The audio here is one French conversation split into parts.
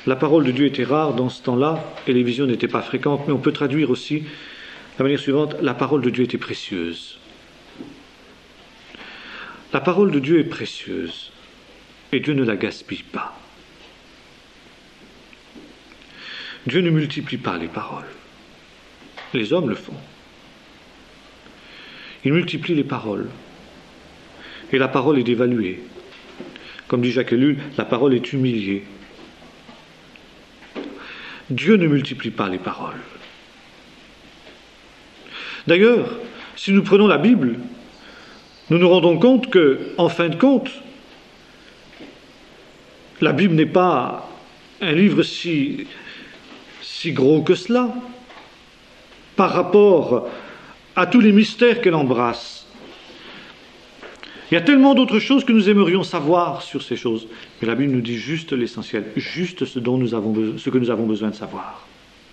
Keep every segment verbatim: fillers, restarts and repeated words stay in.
La parole de Dieu était rare dans ce temps-là et les visions n'étaient pas fréquentes, mais on peut traduire aussi de la manière suivante, la parole de Dieu était précieuse. La parole de Dieu est précieuse et Dieu ne la gaspille pas. Dieu ne multiplie pas les paroles. Les hommes le font. Il multiplie les paroles. Et la parole est dévaluée. Comme dit Jacques Ellul, la parole est humiliée. Dieu ne multiplie pas les paroles. D'ailleurs, si nous prenons la Bible, nous nous rendons compte que, en fin de compte, la Bible n'est pas un livre si, si gros que cela, par rapport à tous les mystères qu'elle embrasse. Il y a tellement d'autres choses que nous aimerions savoir sur ces choses, mais la Bible nous dit juste l'essentiel, juste ce dont nous avons besoin, ce que nous avons besoin de savoir.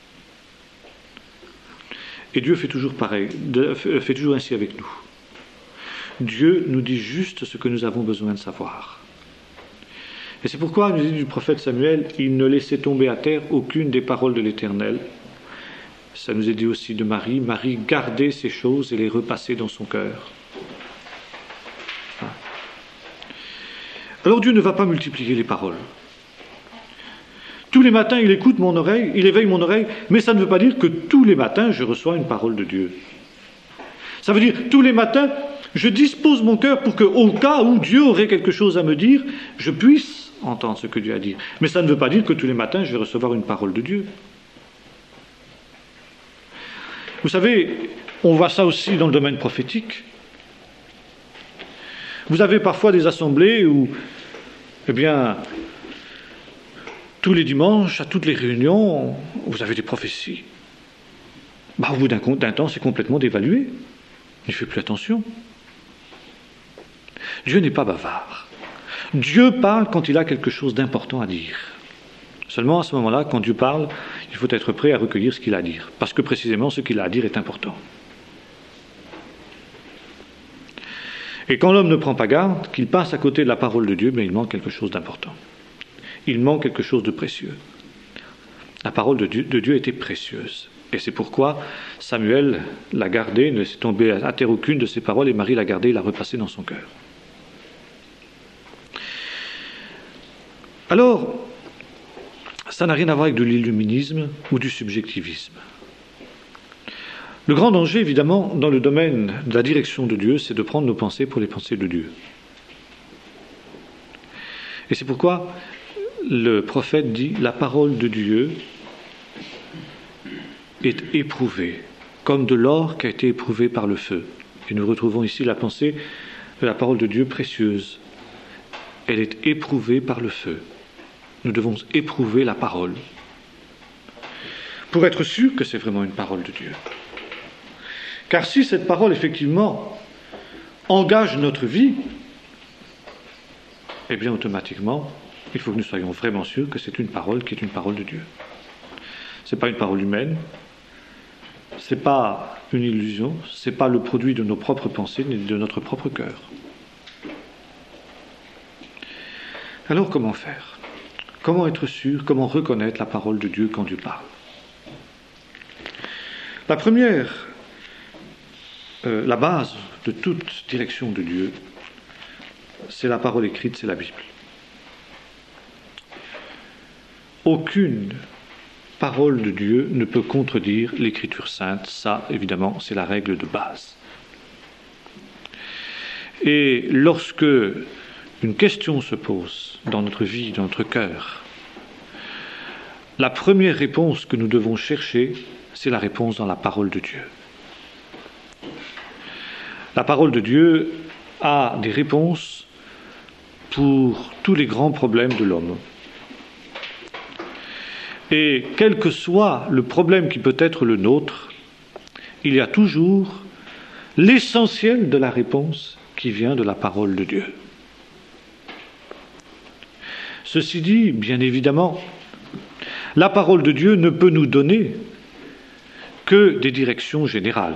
Et Dieu fait toujours pareil, de, fait toujours ainsi avec nous. Dieu nous dit juste ce que nous avons besoin de savoir. Et c'est pourquoi, il nous dit du prophète Samuel, il ne laissait tomber à terre aucune des paroles de l'Éternel. Ça nous est dit aussi de Marie. Marie gardait ces choses et les repassait dans son cœur. Alors Dieu ne va pas multiplier les paroles. Tous les matins, il écoute mon oreille, il éveille mon oreille, mais ça ne veut pas dire que tous les matins, je reçois une parole de Dieu. Ça veut dire, tous les matins, je dispose mon cœur pour qu'au cas où Dieu aurait quelque chose à me dire, je puisse entendre ce que Dieu a à dire. Mais ça ne veut pas dire que tous les matins, je vais recevoir une parole de Dieu. Vous savez, on voit ça aussi dans le domaine prophétique. Vous avez parfois des assemblées où, eh bien, tous les dimanches, à toutes les réunions, vous avez des prophéties. Bah, au bout d'un, d'un temps, c'est complètement dévalué. Il ne fait plus attention. Dieu n'est pas bavard. Dieu parle quand il a quelque chose d'important à dire. Seulement, à ce moment-là, quand Dieu parle, il faut être prêt à recueillir ce qu'il a à dire, parce que précisément ce qu'il a à dire est important. Et quand l'homme ne prend pas garde, qu'il passe à côté de la parole de Dieu, mais il manque quelque chose d'important. Il manque quelque chose de précieux. La parole de Dieu, de Dieu était précieuse. Et c'est pourquoi Samuel l'a gardée, ne laissait tomber à terre aucune de ses paroles, et Marie l'a gardée et l'a repassée dans son cœur. Alors, ça n'a rien à voir avec de l'illuminisme ou du subjectivisme. Le grand danger, évidemment, dans le domaine de la direction de Dieu, c'est de prendre nos pensées pour les pensées de Dieu. Et c'est pourquoi le prophète dit « La parole de Dieu est éprouvée, comme de l'or qui a été éprouvé par le feu. » Et nous retrouvons ici la pensée de la parole de Dieu précieuse. Elle est éprouvée par le feu. Nous devons éprouver la parole pour être sûr que c'est vraiment une parole de Dieu. Car si cette parole, effectivement, engage notre vie, eh bien, automatiquement, il faut que nous soyons vraiment sûrs que c'est une parole qui est une parole de Dieu. Ce n'est pas une parole humaine, ce n'est pas une illusion, ce n'est pas le produit de nos propres pensées, ni de notre propre cœur. Alors, comment faire ? Comment être sûr ? Comment reconnaître la parole de Dieu quand Dieu parle ? La première, euh, la base de toute direction de Dieu, c'est la parole écrite, c'est la Bible. Aucune parole de Dieu ne peut contredire l'Écriture sainte. Ça, évidemment, c'est la règle de base. Et lorsque une question se pose dans notre vie, dans notre cœur, la première réponse que nous devons chercher, c'est la réponse dans la parole de Dieu. La parole de Dieu a des réponses pour tous les grands problèmes de l'homme. Et quel que soit le problème qui peut être le nôtre, il y a toujours l'essentiel de la réponse qui vient de la parole de Dieu. Ceci dit, bien évidemment, la parole de Dieu ne peut nous donner que des directions générales.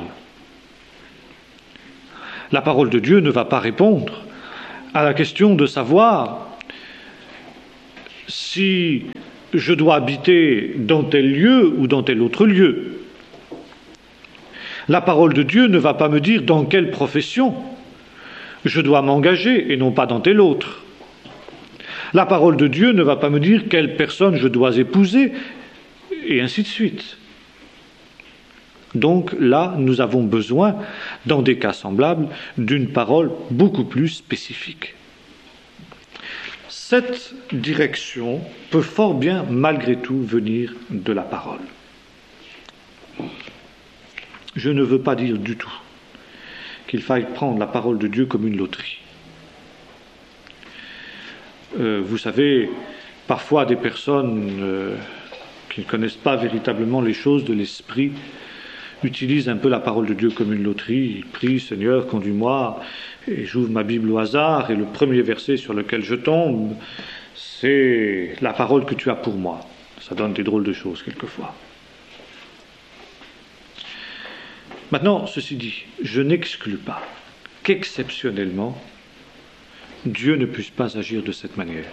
La parole de Dieu ne va pas répondre à la question de savoir si je dois habiter dans tel lieu ou dans tel autre lieu. La parole de Dieu ne va pas me dire dans quelle profession je dois m'engager et non pas dans telle autre. La parole de Dieu ne va pas me dire quelle personne je dois épouser et ainsi de suite. Donc là, nous avons besoin, dans des cas semblables, d'une parole beaucoup plus spécifique. Cette direction peut fort bien, malgré tout, venir de la parole. Je ne veux pas dire du tout qu'il faille prendre la parole de Dieu comme une loterie. Euh, vous savez, parfois des personnes euh, qui ne connaissent pas véritablement les choses de l'esprit utilisent un peu la parole de Dieu comme une loterie. Ils prient, Seigneur, conduis-moi, et j'ouvre ma Bible au hasard, et le premier verset sur lequel je tombe, c'est la parole que tu as pour moi. Ça donne des drôles de choses quelquefois. Maintenant, ceci dit, je n'exclus pas qu'exceptionnellement, Dieu ne puisse pas agir de cette manière.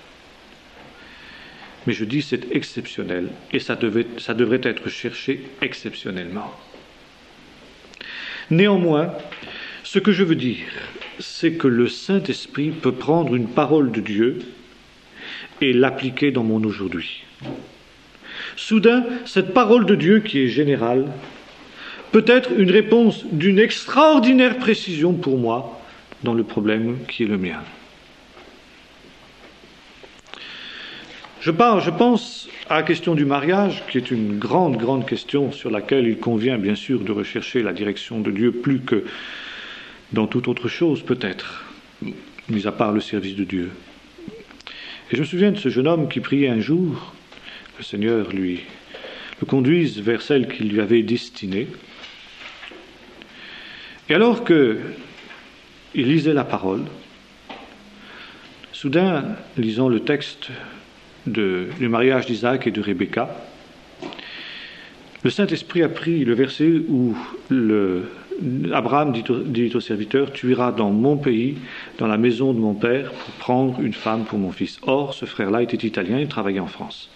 Mais je dis c'est exceptionnel, et ça, devait, ça devrait être cherché exceptionnellement. Néanmoins, ce que je veux dire, c'est que le Saint-Esprit peut prendre une parole de Dieu et l'appliquer dans mon aujourd'hui. Soudain, cette parole de Dieu qui est générale peut être une réponse d'une extraordinaire précision pour moi dans le problème qui est le mien. Je, parle, je pense à la question du mariage, qui est une grande, grande question sur laquelle il convient bien sûr de rechercher la direction de Dieu plus que dans toute autre chose, peut-être, mis à part le service de Dieu. Et je me souviens de ce jeune homme qui priait un jour, le Seigneur lui le conduise vers celle qu'il lui avait destinée. Et alors qu'il lisait la parole, soudain, lisant le texte de, du mariage d'Isaac et de Rebecca, le Saint-Esprit a pris le verset où le, Abraham dit au, dit au serviteur « Tu iras dans mon pays, dans la maison de mon père, pour prendre une femme pour mon fils. » Or, ce frère-là était italien, il travaillait en France.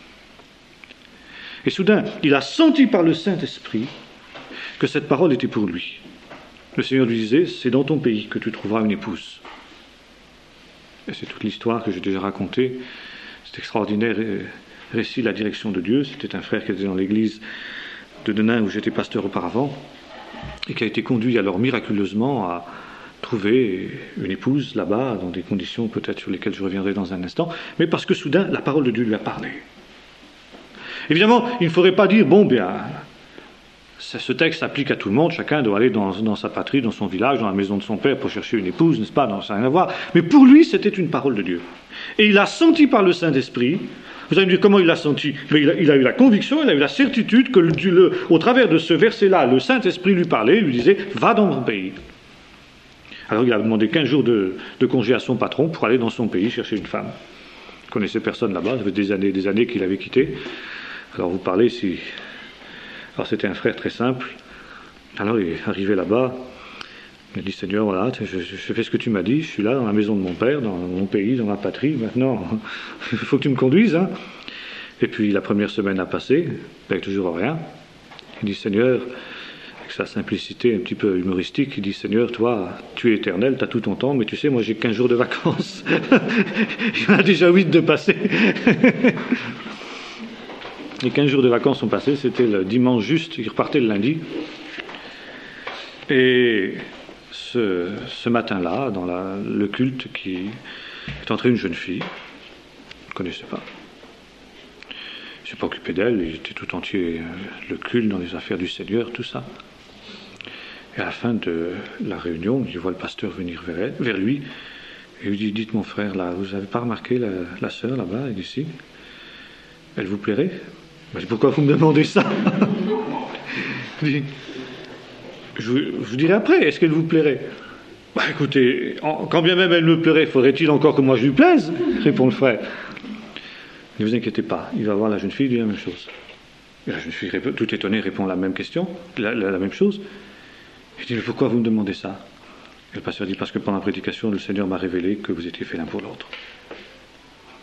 Et soudain, il a senti par le Saint-Esprit que cette parole était pour lui. Le Seigneur lui disait « C'est dans ton pays que tu trouveras une épouse. » Et c'est toute l'histoire que j'ai déjà racontée. Cet extraordinaire récit de la direction de Dieu. C'était un frère qui était dans l'église de Denain où j'étais pasteur auparavant et qui a été conduit alors miraculeusement à trouver une épouse là-bas dans des conditions peut-être sur lesquelles je reviendrai dans un instant, mais parce que soudain la parole de Dieu lui a parlé. Évidemment, il ne faudrait pas dire, bon, bien, ce texte s'applique à tout le monde, chacun doit aller dans, dans sa patrie, dans son village, dans la maison de son père pour chercher une épouse, n'est-ce pas? Non, ça n'a rien à voir. Mais pour lui, c'était une parole de Dieu. Et il a senti par le Saint-Esprit, vous allez me dire comment il l'a senti? Mais il a, il a eu la conviction, il a eu la certitude que, le, le, au travers de ce verset-là, le Saint-Esprit lui parlait, lui disait, va dans mon pays. Alors il a demandé quinze jours de, de congé à son patron pour aller dans son pays chercher une femme. Il ne connaissait personne là-bas, ça fait des années des années qu'il avait quitté. Alors vous parlez si... Alors c'était un frère très simple. Alors il est arrivé là-bas, il a dit Seigneur, voilà, je, je, je fais ce que tu m'as dit, je suis là dans la maison de mon père, dans mon pays, dans ma patrie, maintenant il faut que tu me conduises. Hein. Et puis la première semaine a passé, avec toujours rien. Il dit Seigneur, avec sa simplicité un petit peu humoristique, il dit Seigneur, toi, tu es éternel, tu as tout ton temps, mais tu sais, moi j'ai quinze jours de vacances. Il y en a déjà huit de passés. Les quinze jours de vacances sont passés, c'était le dimanche juste, il repartait le lundi. Et ce, ce matin-là, dans la, le culte, qui est entrée une jeune fille, je ne connaissais pas. Je ne suis pas occupé d'elle, il était tout entier le culte dans les affaires du Seigneur, tout ça. Et à la fin de la réunion, il voit le pasteur venir vers, elle, vers lui, et il lui dit, dites mon frère, là, vous n'avez pas remarqué la, la sœur là-bas, elle est ici, elle vous plairait? Je dis, pourquoi vous me demandez ça? je, dis, je, vous, je vous dirai après, est-ce qu'elle vous plairait? Bah écoutez, en, quand bien même elle me plairait, faudrait-il encore que moi je lui plaise? Répond le frère. Ne vous inquiétez pas, il va voir la jeune fille, il dit la même chose. Et la jeune fille, tout étonnée, répond la même question, la, la, la même chose. Je dis, mais pourquoi vous me demandez ça? Et le pasteur dit, parce que pendant la prédication, le Seigneur m'a révélé que vous étiez fait l'un pour l'autre.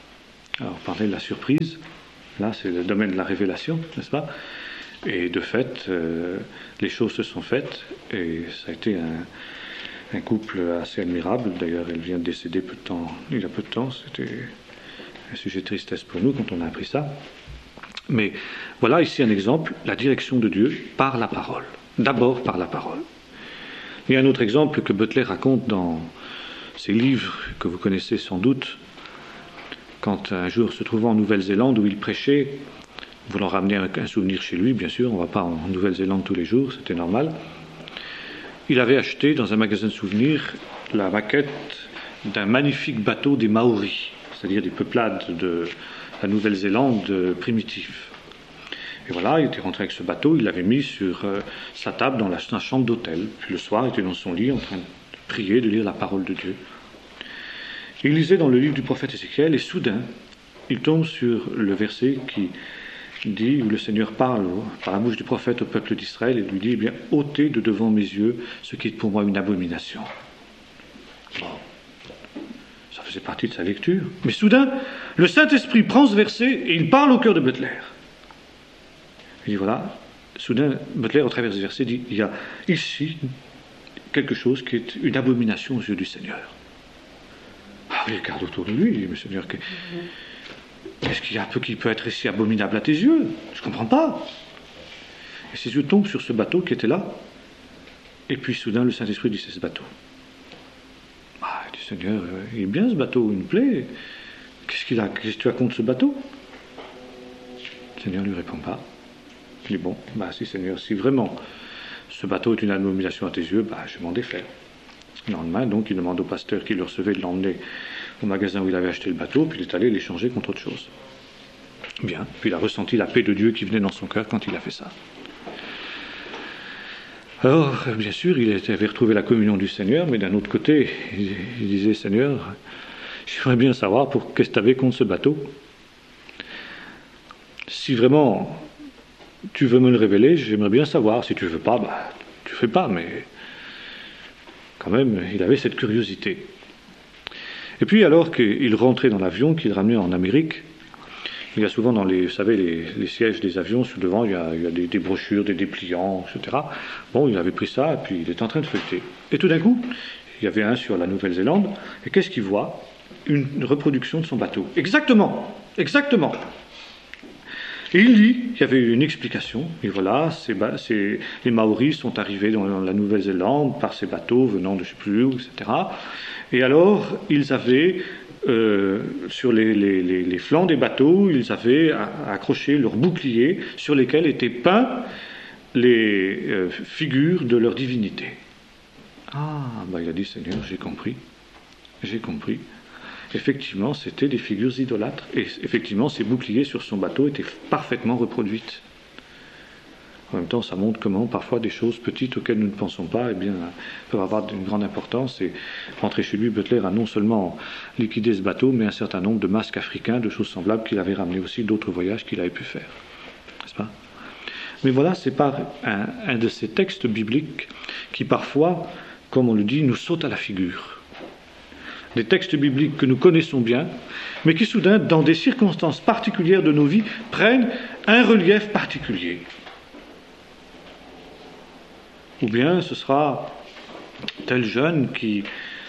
Alors, on parlait de la surprise. Là, c'est le domaine de la révélation, n'est-ce pas? Et de fait, euh, les choses se sont faites, et ça a été un, un couple assez admirable. D'ailleurs, elle vient de décéder peu de temps, il y a peu de temps. C'était un sujet de tristesse pour nous quand on a appris ça. Mais voilà ici un exemple, la direction de Dieu par la parole. D'abord par la parole. Il y a un autre exemple que Butler raconte dans ses livres, que vous connaissez sans doute, quand un jour se trouvant en Nouvelle-Zélande où il prêchait, voulant ramener un, un souvenir chez lui, bien sûr, on ne va pas en Nouvelle-Zélande tous les jours, c'était normal, il avait acheté dans un magasin de souvenirs la maquette d'un magnifique bateau des Maoris, c'est-à-dire des peuplades de la Nouvelle-Zélande primitive. Et voilà, il était rentré avec ce bateau, il l'avait mis sur euh, sa table dans la, sa chambre d'hôtel. Puis le soir, il était dans son lit en train de prier, de lire la parole de Dieu. Et il lisait dans le livre du prophète Ézéchiel, et soudain, il tombe sur le verset qui dit, où le Seigneur parle par la bouche du prophète au peuple d'Israël, et lui dit, eh bien, ôtez de devant mes yeux ce qui est pour moi une abomination. Bon. Ça faisait partie de sa lecture. Mais soudain, le Saint-Esprit prend ce verset et il parle au cœur de Butler. Il dit voilà, soudain, Butler, au travers de ce verset, dit il y a ici quelque chose qui est une abomination aux yeux du Seigneur. Ah, il regarde autour de lui, il dit mais Seigneur, qu'est-ce qu'il y a un peu qui peut être ici abominable à tes yeux? Je ne comprends pas. Et ses yeux tombent sur ce bateau qui était là, et puis soudain, le Saint-Esprit dit c'est ce bateau. Ah, il dit Seigneur, il est bien ce bateau, il me plaît. Qu'est-ce qu'il a, qu'est-ce que tu as contre ce bateau? Le Seigneur ne lui répond pas. Il dit bon, bah si Seigneur, si vraiment ce bateau est une abomination à tes yeux, bah je m'en défais. Le lendemain, donc, il demande au pasteur qui le recevait de l'emmener au magasin où il avait acheté le bateau, puis il est allé l'échanger contre autre chose. Bien, puis il a ressenti la paix de Dieu qui venait dans son cœur quand il a fait ça. Alors, bien sûr, il avait retrouvé la communion du Seigneur, mais d'un autre côté, il, il disait, Seigneur, j'aimerais bien savoir pour qu'est-ce que tu avais contre ce bateau. Si vraiment tu veux me le révéler, j'aimerais bien savoir. Si tu ne veux pas, bah, tu ne fais pas, mais quand même, il avait cette curiosité. Et puis, alors qu'il rentrait dans l'avion, qu'il ramenait en Amérique, il y a souvent dans les, vous savez, les, les sièges des avions, sur devant, il y a, il y a des, des brochures, des dépliants, et cetera. Bon, il avait pris ça, et puis il était en train de feuilleter. Et tout d'un coup, il y avait un sur la Nouvelle-Zélande, et qu'est-ce qu'il voit? Une reproduction de son bateau. Exactement, exactement. Et il lit, il y avait une explication, et voilà, c'est, c'est, les Maoris sont arrivés dans la Nouvelle-Zélande par ces bateaux venant de je ne sais plus où, et cetera. Et alors, ils avaient, euh, sur les, les, les, les flancs des bateaux, ils avaient accroché leurs boucliers sur lesquels étaient peints les euh, figures de leur divinité. Ah, bah il a dit, Seigneur, j'ai compris, j'ai compris. Effectivement, c'était des figures idolâtres. Et effectivement, ces boucliers sur son bateau étaient parfaitement reproduites. En même temps, ça montre comment, parfois, des choses petites auxquelles nous ne pensons pas, eh bien, peuvent avoir une grande importance. Et rentré chez lui, Butler a non seulement liquidé ce bateau, mais un certain nombre de masques africains, de choses semblables qu'il avait ramené aussi d'autres voyages qu'il avait pu faire. N'est-ce pas? Mais voilà, c'est par un, un de ces textes bibliques qui, parfois, comme on le dit, nous sautent à la figure. Des textes bibliques que nous connaissons bien, mais qui soudain, dans des circonstances particulières de nos vies, prennent un relief particulier. Ou bien ce sera tel jeune qui,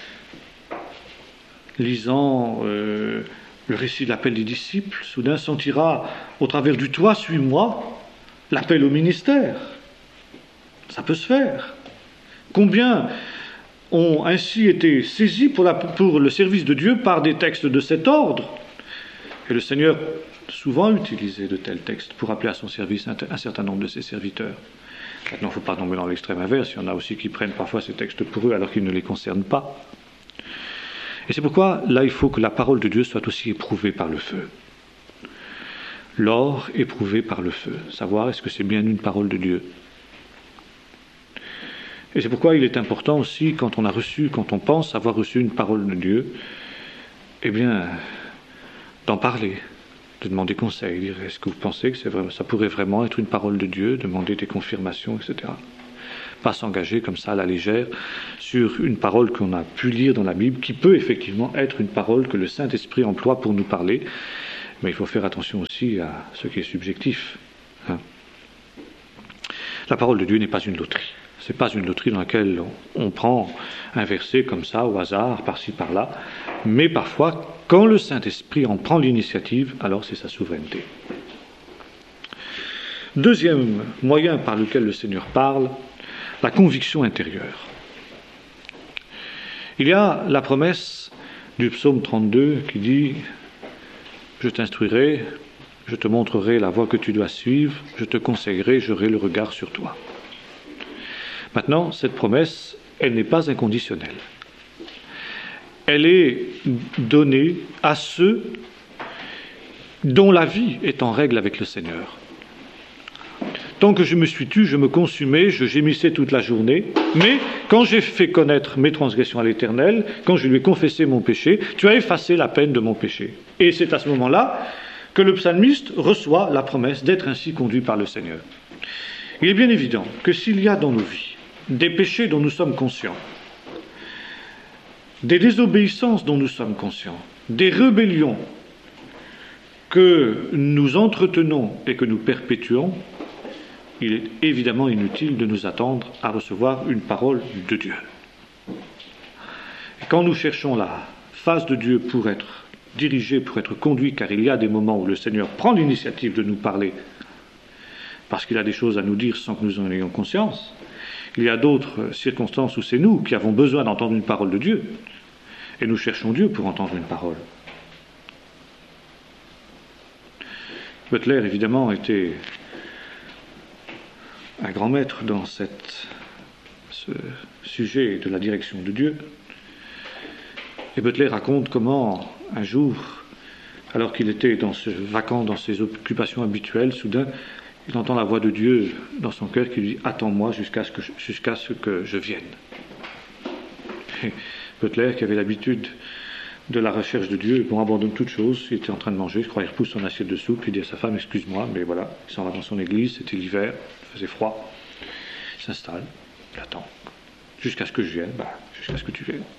lisant euh, le récit de l'appel des disciples, soudain sentira au travers du toit, suis-moi, l'appel au ministère. Ça peut se faire. Combien ont ainsi été saisis pour, la, pour le service de Dieu par des textes de cet ordre. Et le Seigneur souvent utilisé de tels textes pour appeler à son service un, un certain nombre de ses serviteurs. Maintenant, il ne faut pas tomber dans l'extrême inverse, il y en a aussi qui prennent parfois ces textes pour eux alors qu'ils ne les concernent pas. Et c'est pourquoi, là, il faut que la parole de Dieu soit aussi éprouvée par le feu. L'or éprouvé par le feu. Savoir est-ce que c'est bien une parole de Dieu. Et c'est pourquoi il est important aussi, quand on a reçu, quand on pense avoir reçu une parole de Dieu, eh bien, d'en parler, de demander conseil, dire est-ce que vous pensez que c'est vrai, ça pourrait vraiment être une parole de Dieu, demander des confirmations, et cetera. Pas s'engager comme ça à la légère sur une parole qu'on a pu lire dans la Bible, qui peut effectivement être une parole que le Saint-Esprit emploie pour nous parler, Mais il faut faire attention aussi à ce qui est subjectif. Hein. La parole de Dieu n'est pas une loterie. Ce n'est pas une loterie dans laquelle on, on prend un verset comme ça, au hasard, par-ci, par-là. Mais parfois, quand le Saint-Esprit en prend l'initiative, alors c'est sa souveraineté. Deuxième moyen par lequel le Seigneur parle, la conviction intérieure. Il y a la promesse du psaume trente-deux qui dit « Je t'instruirai, je te montrerai la voie que tu dois suivre, je te conseillerai, j'aurai le regard sur toi. » Maintenant, cette promesse, elle n'est pas inconditionnelle. Elle est donnée à ceux dont la vie est en règle avec le Seigneur. Tant que je me suis tu, je me consumais, je gémissais toute la journée, mais quand j'ai fait connaître mes transgressions à l'Éternel, quand je lui ai confessé mon péché, tu as effacé la peine de mon péché. Et c'est à ce moment-là que le psalmiste reçoit la promesse d'être ainsi conduit par le Seigneur. Il est bien évident que s'il y a dans nos vies des péchés dont nous sommes conscients, des désobéissances dont nous sommes conscients, des rébellions que nous entretenons et que nous perpétuons, il est évidemment inutile de nous attendre à recevoir une parole de Dieu. Et quand nous cherchons la face de Dieu pour être dirigés, pour être conduits, car il y a des moments où le Seigneur prend l'initiative de nous parler, parce qu'il a des choses à nous dire sans que nous en ayons conscience. Il y a d'autres circonstances où c'est nous qui avons besoin d'entendre une parole de Dieu, et nous cherchons Dieu pour entendre une parole. Butler, évidemment, était un grand maître dans cette, ce sujet de la direction de Dieu. Et Butler raconte comment, un jour, alors qu'il était dans ce, vacant dans ses occupations habituelles, soudain, il entend la voix de Dieu dans son cœur qui lui dit « Attends-moi jusqu'à ce que je, jusqu'à ce que je vienne ». Et Butler, qui avait l'habitude de la recherche de Dieu, bon, abandonne toute chose, il était en train de manger, je crois, il repousse son assiette de soupe, il dit à sa femme « Excuse-moi, mais voilà », il s'en va dans son église, c'était l'hiver, il faisait froid, il s'installe, il attend, jusqu'à ce que je vienne, bah, jusqu'à ce que tu viennes.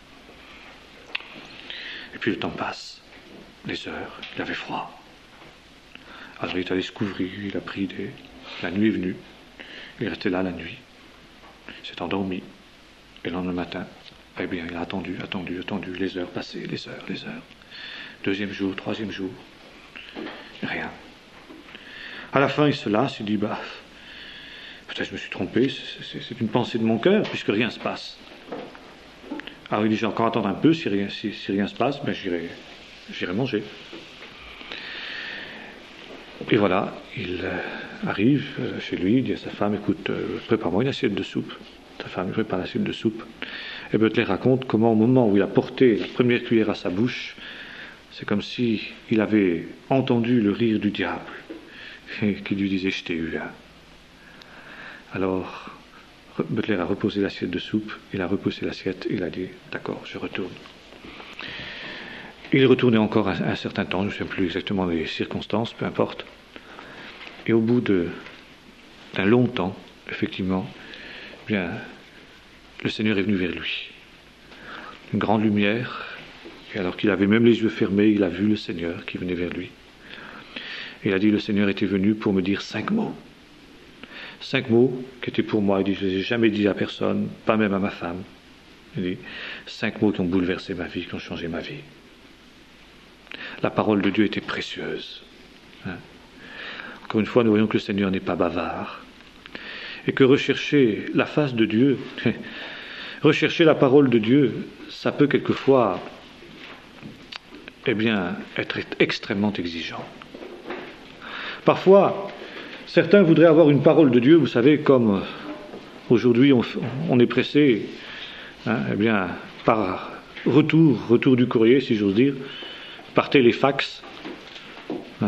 Et puis le temps passe, les heures, il avait froid. Alors il est allé se couvrir, il a pris des... La nuit est venue, il est resté là la nuit, il s'est endormi, et le lendemain matin, eh bien il a attendu, attendu, attendu, les heures passées, les heures, les heures. Deuxième jour, troisième jour, rien. À la fin il se lasse, il dit, bah, peut-être je me suis trompé, c'est, c'est une pensée de mon cœur, puisque rien ne se passe. Alors il dit, j'ai encore attendre un peu, si rien, si, si rien se passe, ben j'irai, j'irai manger. Et voilà, il euh, arrive euh, chez lui, il dit à sa femme, écoute, euh, prépare-moi une assiette de soupe. Sa femme prépare l'assiette de soupe. Et Butler raconte comment au moment où il a porté la première cuillère à sa bouche, c'est comme si il avait entendu le rire du diable, et qui lui disait, je t'ai eu. Hein. Alors, Butler a reposé l'assiette de soupe, il a repoussé l'assiette, et il a dit, d'accord, je retourne. Il est retourné encore un, un certain temps, je ne sais plus exactement les circonstances, peu importe. Et au bout de, d'un long temps, effectivement, eh bien, le Seigneur est venu vers lui. Une grande lumière, et alors qu'il avait même les yeux fermés, il a vu le Seigneur qui venait vers lui. Et il a dit, le Seigneur était venu pour me dire cinq mots. Cinq mots qui étaient pour moi. Il dit, je ne les ai jamais dit à personne, pas même à ma femme. Il dit, cinq mots qui ont bouleversé ma vie, qui ont changé ma vie. La parole de Dieu était précieuse. Hein. Encore une fois, nous voyons que le Seigneur n'est pas bavard. Et que rechercher la face de Dieu, rechercher la parole de Dieu, ça peut quelquefois, eh bien, être extrêmement exigeant. Parfois, certains voudraient avoir une parole de Dieu, vous savez, comme aujourd'hui on, on est pressé, hein, eh bien, par retour, retour du courrier, si j'ose dire, par téléfax. Hein.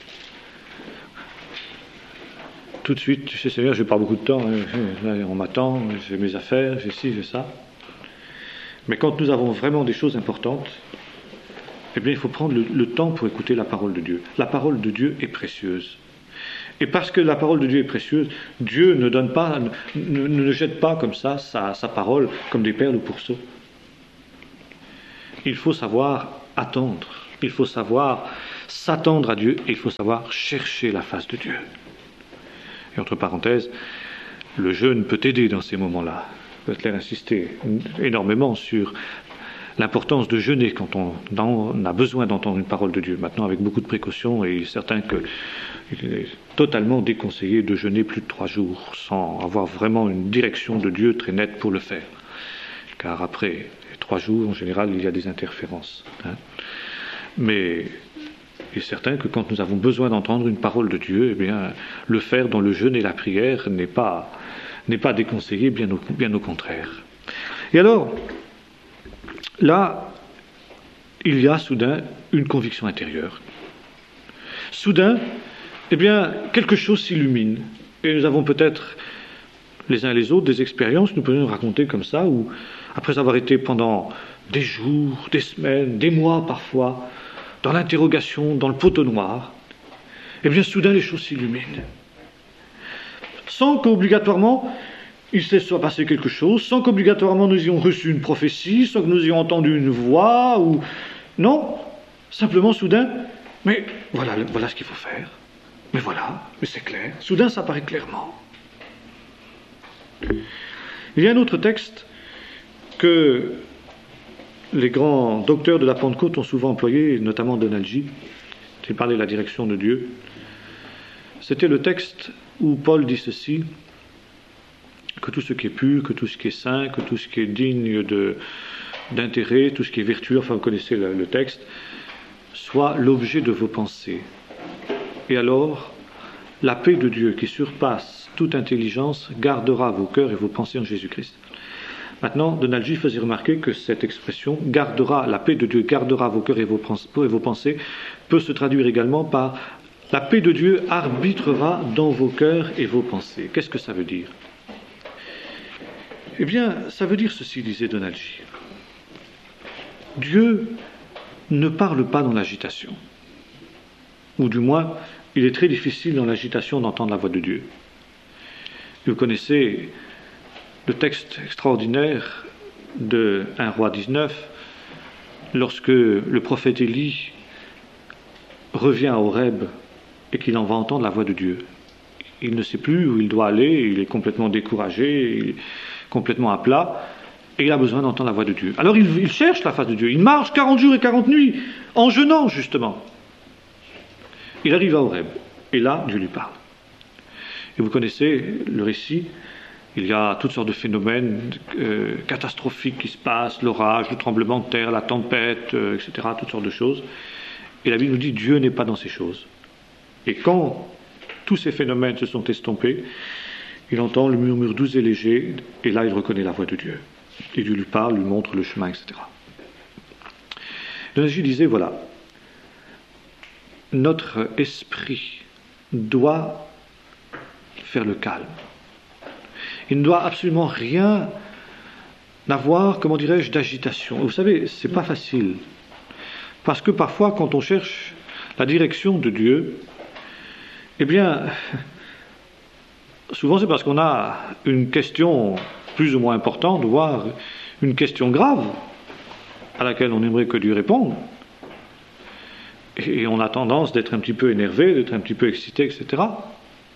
Tout de suite, tu sais, Seigneur, je n'ai pas beaucoup de temps, hein, on m'attend, j'ai mes affaires, j'ai ci, j'ai ça. Mais quand nous avons vraiment des choses importantes, eh bien, il faut prendre le, le temps pour écouter la parole de Dieu. La parole de Dieu est précieuse. Et parce que la parole de Dieu est précieuse, Dieu ne donne pas, ne, ne jette pas comme ça sa, sa parole comme des perles au pourceau. Il faut savoir attendre Il faut savoir s'attendre à Dieu et il faut savoir chercher la face de Dieu. Et entre parenthèses, le jeûne peut aider dans ces moments-là. Butler insistait énormément sur l'importance de jeûner quand on, on a besoin d'entendre une parole de Dieu. Maintenant, avec beaucoup de précautions, et il est certain qu'il est totalement déconseillé de jeûner plus de trois jours sans avoir vraiment une direction de Dieu très nette pour le faire. Car après les trois jours, en général, il y a des interférences. Hein. Mais il est certain que quand nous avons besoin d'entendre une parole de Dieu, eh bien, le faire dans le jeûne et la prière n'est pas, n'est pas déconseillé, bien au, bien au contraire. Et alors, là, il y a soudain une conviction intérieure. Soudain, eh bien, quelque chose s'illumine. Et nous avons peut-être, les uns et les autres, des expériences, nous pouvons nous raconter comme ça, où, après avoir été pendant des jours, des semaines, des mois parfois, dans l'interrogation, dans le poteau noir, eh bien, soudain, les choses s'illuminent. Sans qu'obligatoirement il se soit passé quelque chose, sans qu'obligatoirement nous ayons reçu une prophétie, sans que nous ayons entendu une voix, ou... Non, simplement, soudain, mais voilà, voilà ce qu'il faut faire. Mais voilà, mais c'est clair. Soudain, ça paraît clairement. Il y a un autre texte que les grands docteurs de la Pentecôte ont souvent employé, notamment Donald G, qui parlait de la direction de Dieu. C'était le texte où Paul dit ceci, que tout ce qui est pur, que tout ce qui est saint, que tout ce qui est digne de, d'intérêt, tout ce qui est vertueux, enfin vous connaissez le, le texte, soit l'objet de vos pensées. Et alors, la paix de Dieu qui surpasse toute intelligence gardera vos cœurs et vos pensées en Jésus-Christ. Maintenant, Donald G faisait remarquer que cette expression, gardera, la paix de Dieu gardera vos cœurs et vos, et vos pensées, peut se traduire également par la paix de Dieu arbitrera dans vos cœurs et vos pensées. Qu'est-ce que ça veut dire ? Eh bien, ça veut dire ceci, disait Donald G. Dieu ne parle pas dans l'agitation. Ou du moins, il est très difficile dans l'agitation d'entendre la voix de Dieu. Vous connaissez le texte extraordinaire de un roi dix-neuf, lorsque le prophète Élie revient à Horeb et qu'il en va entendre la voix de Dieu. Il ne sait plus où il doit aller, il est complètement découragé, il est complètement à plat, et il a besoin d'entendre la voix de Dieu. Alors il, il cherche la face de Dieu, il marche quarante jours et quarante nuits, en jeûnant justement. Il arrive à Horeb, et là, Dieu lui parle. Et vous connaissez le récit, il y a toutes sortes de phénomènes euh, catastrophiques qui se passent, l'orage, le tremblement de terre, la tempête, euh, et cetera, toutes sortes de choses. Et la Bible nous dit, Dieu n'est pas dans ces choses. Et quand tous ces phénomènes se sont estompés, il entend le murmure doux et léger, et là il reconnaît la voix de Dieu. Et Dieu lui parle, lui montre le chemin, et cetera. Jésus disait, voilà, notre esprit doit faire le calme. Il ne doit absolument rien avoir, comment dirais-je, d'agitation. Vous savez, c'est pas facile. Parce que parfois, quand on cherche la direction de Dieu, eh bien, souvent c'est parce qu'on a une question plus ou moins importante, voire une question grave, à laquelle on aimerait que Dieu réponde. Et on a tendance d'être un petit peu énervé, d'être un petit peu excité, et cetera.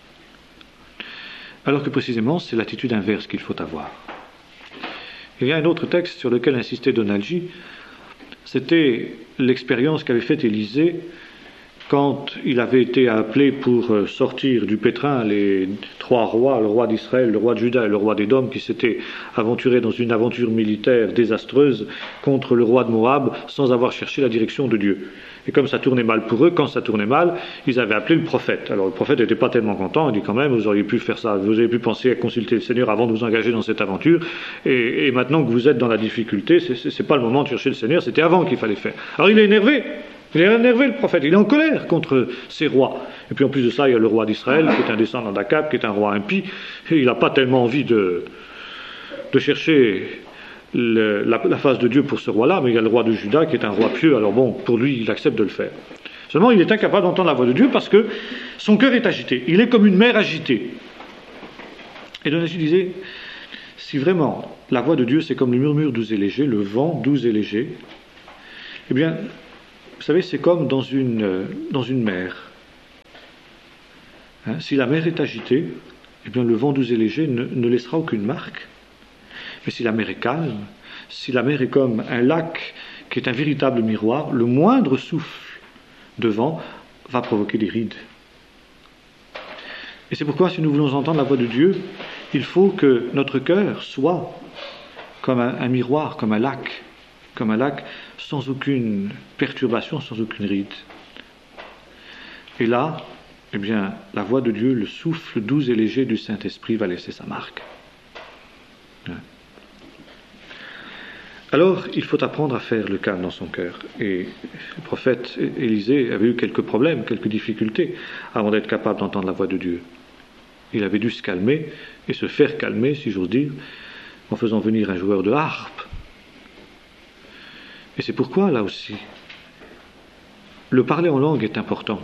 Alors que précisément, c'est l'attitude inverse qu'il faut avoir. Il y a un autre texte sur lequel insistait Donald G. C'était l'expérience qu'avait faite Élisée quand il avait été appelé pour sortir du pétrin les trois rois, le roi d'Israël, le roi de Juda et le roi d'Édom, qui s'étaient aventurés dans une aventure militaire désastreuse contre le roi de Moab sans avoir cherché la direction de Dieu. Et comme ça tournait mal pour eux, quand ça tournait mal, ils avaient appelé le prophète. Alors le prophète n'était pas tellement content, il dit quand même, vous auriez pu faire ça, vous auriez pu penser à consulter le Seigneur avant de vous engager dans cette aventure, et, et maintenant que vous êtes dans la difficulté, c'est, c'est, c'est pas le moment de chercher le Seigneur, c'était avant qu'il fallait faire. Alors il est énervé, il est énervé le prophète, il est en colère contre ces rois. Et puis en plus de ça, il y a le roi d'Israël, qui est un descendant d'Akab, qui est un roi impie, et il n'a pas tellement envie de, de chercher Le, la, la face de Dieu pour ce roi-là, mais il y a le roi de Juda qui est un roi pieux, alors bon, pour lui, il accepte de le faire. Seulement, il est incapable d'entendre la voix de Dieu parce que son cœur est agité. Il est comme une mer agitée. Et Donald G disait, si vraiment la voix de Dieu, c'est comme le murmure doux et léger, le vent doux et léger, eh bien, Vous savez, c'est comme dans une, dans une mer. Hein, si la mer est agitée, eh bien, le vent doux et léger ne, ne laissera aucune marque. Mais si la mer est calme, si la mer est comme un lac qui est un véritable miroir, le moindre souffle de vent va provoquer des rides. Et c'est pourquoi, si nous voulons entendre la voix de Dieu, il faut que notre cœur soit comme un, un miroir, comme un lac, comme un lac sans aucune perturbation, sans aucune ride. Et là, eh bien, la voix de Dieu, le souffle doux et léger du Saint-Esprit va laisser sa marque. Alors, il faut apprendre à faire le calme dans son cœur. Et le prophète Élisée avait eu quelques problèmes, quelques difficultés, avant d'être capable d'entendre la voix de Dieu. Il avait dû se calmer, et se faire calmer, si j'ose dire, en faisant venir un joueur de harpe. Et c'est pourquoi, là aussi, le parler en langue est important.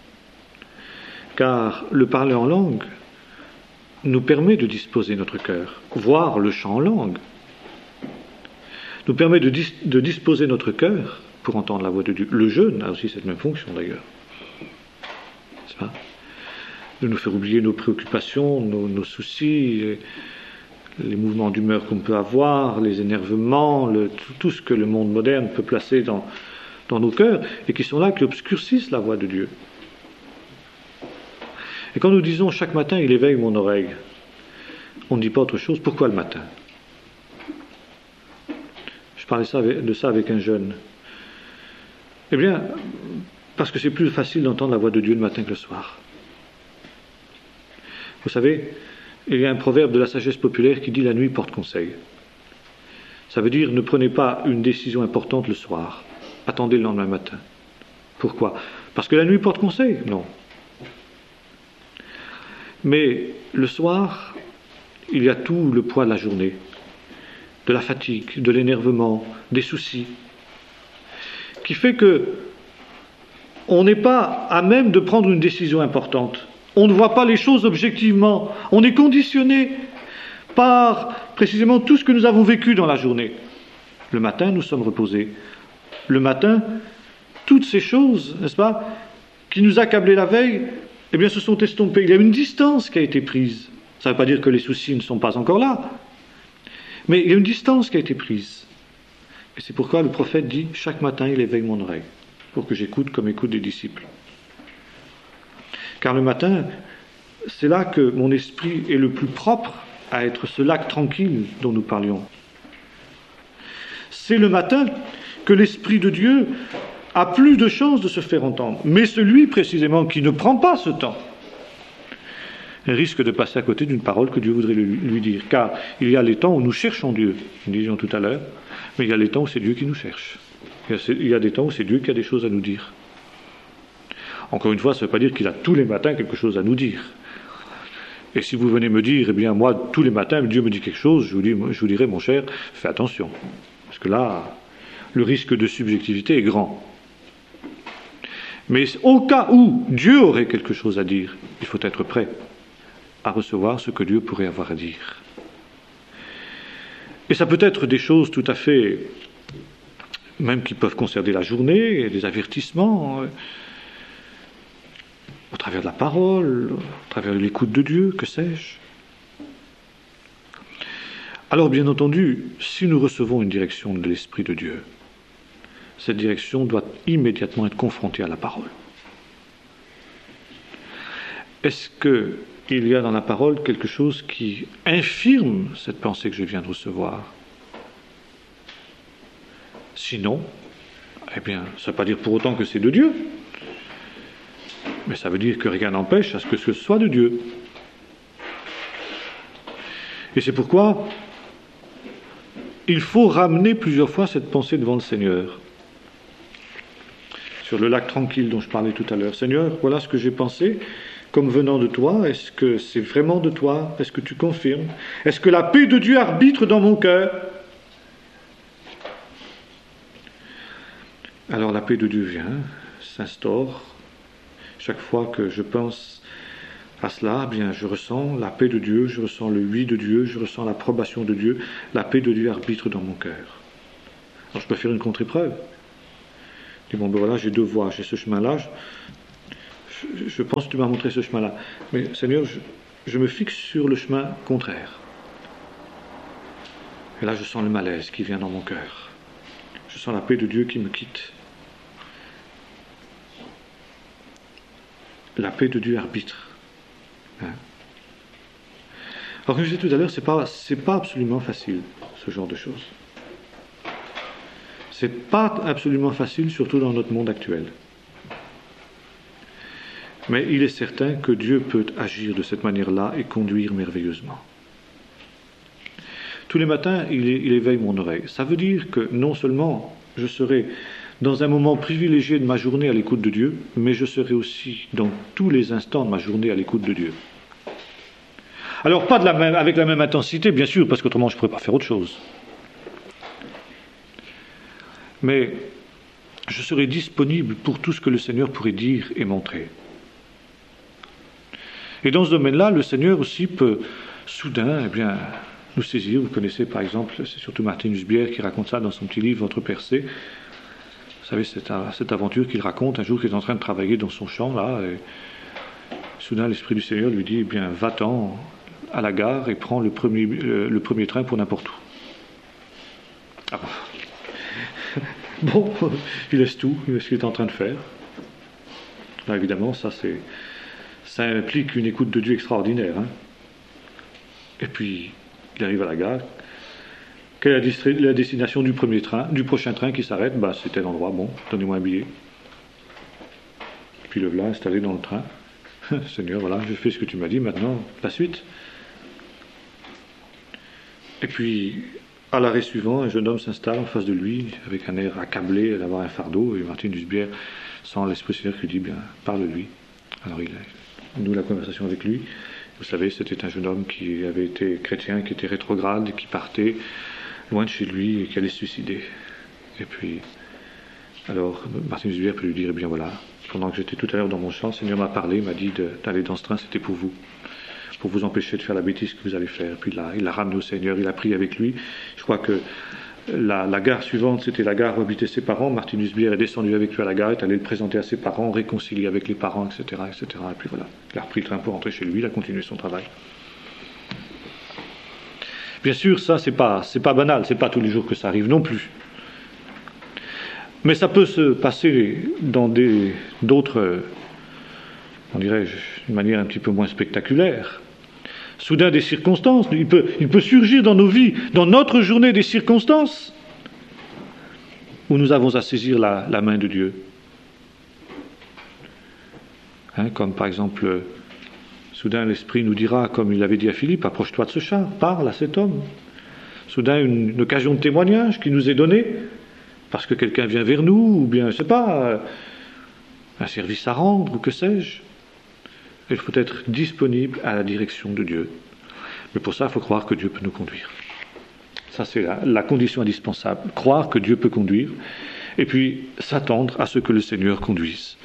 Car le parler en langue nous permet de disposer notre cœur, voire le chant en langue nous permet de, dis- de disposer notre cœur pour entendre la voix de Dieu. Le jeûne a aussi cette même fonction d'ailleurs. C'est pas de nous faire oublier nos préoccupations, nos, nos soucis, les mouvements d'humeur qu'on peut avoir, les énervements, le, tout, tout ce que le monde moderne peut placer dans, dans nos cœurs et qui sont là, qui obscurcissent la voix de Dieu. Et quand nous disons chaque matin, il éveille mon oreille, on ne dit pas autre chose. Pourquoi le matin ? Je parlais ça avec, de ça avec un jeune. Eh bien, parce que c'est plus facile d'entendre la voix de Dieu le matin que le soir. Vous savez, il y a un proverbe de la sagesse populaire qui dit « la nuit porte conseil ». Ça veut dire ne prenez pas une décision importante le soir. Attendez le lendemain matin. Pourquoi ? Parce que la nuit porte conseil ? Non. Mais le soir, il y a tout le poids de la journée. De la fatigue, de l'énervement, des soucis, qui fait que on n'est pas à même de prendre une décision importante. On ne voit pas les choses objectivement. On est conditionné par précisément tout ce que nous avons vécu dans la journée. Le matin, nous sommes reposés. Le matin, toutes ces choses, n'est-ce pas, qui nous accablaient la veille, eh bien, se sont estompées. Il y a une distance qui a été prise. Ça ne veut pas dire que les soucis ne sont pas encore là. Mais il y a une distance qui a été prise. Et c'est pourquoi le prophète dit « Chaque matin, il éveille mon oreille, pour que j'écoute comme écoutent des disciples. » Car le matin, c'est là que mon esprit est le plus propre à être ce lac tranquille dont nous parlions. C'est le matin que l'Esprit de Dieu a plus de chances de se faire entendre. Mais celui, précisément, qui ne prend pas ce temps, risque de passer à côté d'une parole que Dieu voudrait lui dire. Car il y a les temps où nous cherchons Dieu, nous disions tout à l'heure, mais il y a les temps où c'est Dieu qui nous cherche. Il y a des temps où c'est Dieu qui a des choses à nous dire. Encore une fois, ça ne veut pas dire qu'il a tous les matins quelque chose à nous dire. Et si vous venez me dire, eh bien moi, tous les matins, Dieu me dit quelque chose, je vous, dis, je vous dirai, mon cher, fais attention. Parce que là, le risque de subjectivité est grand. Mais au cas où Dieu aurait quelque chose à dire, il faut être prêt à recevoir ce que Dieu pourrait avoir à dire. Et ça peut être des choses tout à fait, même qui peuvent concerner la journée, des avertissements, euh, au travers de la parole, au travers de l'écoute de Dieu, que sais-je. Alors, bien entendu, si nous recevons une direction de l'Esprit de Dieu, cette direction doit immédiatement être confrontée à la parole. Est-ce que il y a dans la parole quelque chose qui infirme cette pensée que je viens de recevoir? Sinon, eh bien, ça ne veut pas dire pour autant que c'est de Dieu, mais ça veut dire que rien n'empêche à ce que ce soit de Dieu. Et c'est pourquoi il faut ramener plusieurs fois cette pensée devant le Seigneur. Sur le lac tranquille dont je parlais tout à l'heure. Seigneur, voilà ce que j'ai pensé comme venant de toi. Est-ce que c'est vraiment de toi? Est-ce que tu confirmes? Est-ce que la paix de Dieu arbitre dans mon cœur? Alors la paix de Dieu vient, s'instaure. Chaque fois que je pense à cela, eh bien, je ressens la paix de Dieu, je ressens le oui de Dieu, je ressens l'approbation de Dieu. La paix de Dieu arbitre dans mon cœur. Alors je peux faire une contre-épreuve. dis, bon, ben voilà, j'ai deux voies, j'ai ce chemin-là, je, je pense que tu m'as montré ce chemin-là. Mais Seigneur, je, je me fixe sur le chemin contraire. Et là, je sens le malaise qui vient dans mon cœur. Je sens la paix de Dieu qui me quitte. La paix de Dieu arbitre. Hein? Alors, comme je disais tout à l'heure, c'est pas, c'est pas absolument facile, ce genre de choses. C'est pas absolument facile, surtout dans notre monde actuel. Mais il est certain que Dieu peut agir de cette manière-là et conduire merveilleusement. Tous les matins, il, il éveille mon oreille. Ça veut dire que non seulement je serai dans un moment privilégié de ma journée à l'écoute de Dieu, mais je serai aussi dans tous les instants de ma journée à l'écoute de Dieu. Alors pas de la même, avec la même intensité, bien sûr, parce qu'autrement je ne pourrais pas faire autre chose. Mais je serai disponible pour tout ce que le Seigneur pourrait dire et montrer. Et dans ce domaine-là, le Seigneur aussi peut soudain, eh bien, nous saisir. Vous connaissez par exemple, c'est surtout Martin Nussbier qui raconte ça dans son petit livre « Votre percée ». Vous savez, cette, cette aventure qu'il raconte, un jour qu'il est en train de travailler dans son champ, là, et soudain l'Esprit du Seigneur lui dit, eh bien, va-t'en à la gare et prends le premier, le, le premier train pour n'importe où. Ah. Bon, il laisse tout, il laisse ce qu'il est en train de faire. Là, évidemment, ça, c'est, ça implique une écoute de Dieu extraordinaire. Hein. Et puis, il arrive à la gare. Quelle est la, la destination du premier train, du prochain train qui s'arrête? Bah, c'est tel endroit, bon, donnez-moi un billet. Puis le voilà installé dans le train. Seigneur, voilà, je fais ce que tu m'as dit, maintenant, la suite. Et puis, à l'arrêt suivant, un jeune homme s'installe en face de lui, avec un air accablé d'avoir un fardeau, et Martin Nussbier, sans l'Esprit Seigneur, qui dit, bien, parle-lui. Alors il noue la conversation avec lui. Vous savez, c'était un jeune homme qui avait été chrétien, qui était rétrograde, qui partait loin de chez lui et qui allait se suicider. Et puis, alors, Martin Nussbier peut lui dire, eh bien voilà, pendant que j'étais tout à l'heure dans mon champ, le Seigneur m'a parlé, m'a dit de, d'aller dans ce train, c'était pour vous. Pour vous empêcher de faire la bêtise que vous allez faire. Puis là, il l'a ramené au Seigneur, il a prié avec lui. Je crois que la, la gare suivante, c'était la gare où habitaient ses parents. Martin Nussbier est descendu avec lui à la gare, est allé le présenter à ses parents, réconcilier avec les parents, et cetera, et cetera. Et puis voilà, il a repris le train pour rentrer chez lui, il a continué son travail. Bien sûr, ça, c'est pas, c'est pas banal, c'est pas tous les jours que ça arrive non plus. Mais ça peut se passer dans des, d'autres, on dirait, d'une manière un petit peu moins spectaculaire. Soudain, des circonstances, il peut, il peut surgir dans nos vies, dans notre journée, des circonstances où nous avons à saisir la, la main de Dieu. Hein, comme par exemple, soudain l'Esprit nous dira, comme il avait dit à Philippe, approche-toi de ce char, parle à cet homme. Soudain, une, une occasion de témoignage qui nous est donnée, parce que quelqu'un vient vers nous, ou bien, je ne sais pas, un service à rendre, ou que sais-je. Il faut être disponible à la direction de Dieu. Mais pour ça, il faut croire que Dieu peut nous conduire. Ça, c'est la, la condition indispensable. Croire que Dieu peut conduire, et puis s'attendre à ce que le Seigneur conduise.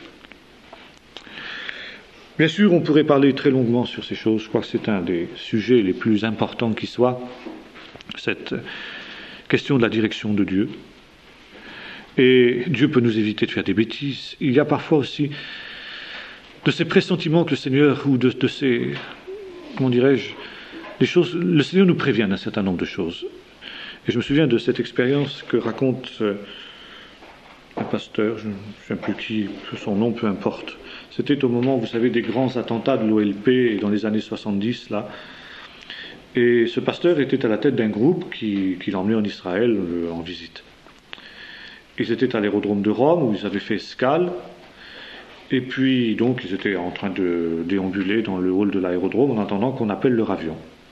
Bien sûr, on pourrait parler très longuement sur ces choses. Je crois que c'est un des sujets les plus importants qui soit, cette question de la direction de Dieu. Et Dieu peut nous éviter de faire des bêtises. Il y a parfois aussi de ces pressentiments que le Seigneur, ou de, de ces, comment dirais-je, des choses, le Seigneur nous prévient d'un certain nombre de choses. Et je me souviens de cette expérience que raconte euh, un pasteur, je ne sais plus qui, son nom, peu importe. C'était au moment, vous savez, des grands attentats de l'O L P dans les années soixante-dix, là. Et ce pasteur était à la tête d'un groupe qui, qui l'emmenait en Israël euh, en visite. Ils étaient à l'aérodrome de Rome, où ils avaient fait escale. Et puis, donc, ils étaient en train de déambuler dans le hall de l'aérodrome en attendant qu'on appelle leur avion.